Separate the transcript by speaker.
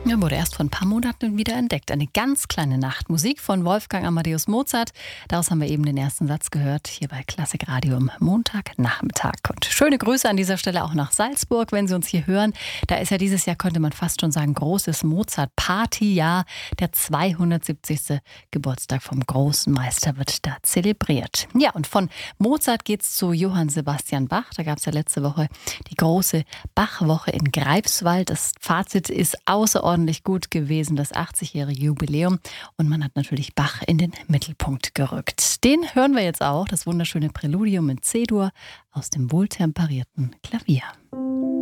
Speaker 1: Ja, wurde erst vor ein paar Monaten wieder entdeckt. Eine ganz kleine Nachtmusik von Wolfgang Amadeus Mozart. Daraus haben wir eben den ersten Satz gehört, hier bei Klassik Radio am Montagnachmittag. Und schöne Grüße an dieser Stelle auch nach Salzburg, wenn Sie uns hier hören. Da ist ja dieses Jahr, könnte man fast schon sagen, großes Mozart-Party-Jahr. Der 270. Geburtstag vom großen Meister wird da zelebriert. Ja, und von Mozart geht's zu Johann Sebastian Bach. Da gab es ja letzte Woche die große Bachwoche in Greifswald. Das Fazit ist außerordentlich gut gewesen, das 80-jährige Jubiläum. Und man hat natürlich Bach in den Mittelpunkt gerückt. Den hören wir jetzt auch, das wunderschöne Präludium in C-Dur aus dem wohltemperierten Klavier.